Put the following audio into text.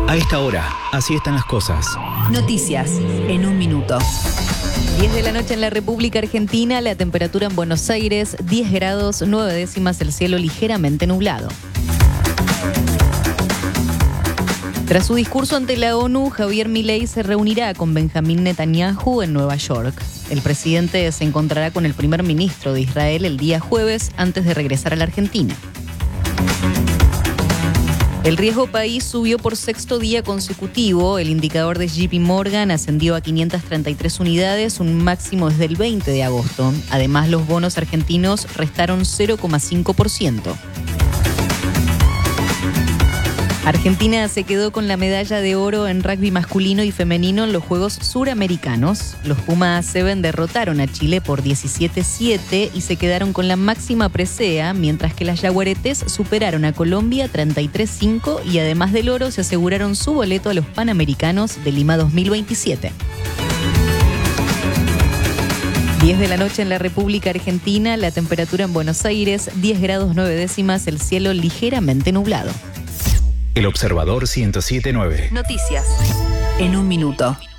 A esta hora, así están las cosas. Noticias en un minuto. 10 de la noche en la República Argentina, la temperatura en Buenos Aires, 10 grados, 9 décimas, el cielo ligeramente nublado. Tras su discurso ante la ONU, Javier Milei se reunirá con Benjamín Netanyahu en Nueva York. El presidente se encontrará con el primer ministro de Israel el día jueves antes de regresar a la Argentina. El riesgo país subió por sexto día consecutivo. El indicador de JP Morgan ascendió a 533 unidades, un máximo desde el 20 de agosto. Además, los bonos argentinos restaron 0,5%. Argentina se quedó con la medalla de oro en rugby masculino y femenino en los Juegos Suramericanos. Los Pumas 7 derrotaron a Chile por 17-7 y se quedaron con la máxima presea, mientras que las Yaguaretes superaron a Colombia 33-5 y además del oro se aseguraron su boleto a los Panamericanos de Lima 2027. 10 de la noche en la República Argentina, la temperatura en Buenos Aires, 10 grados 9 décimas, el cielo ligeramente nublado. El Observador 107.9. Noticias en un minuto.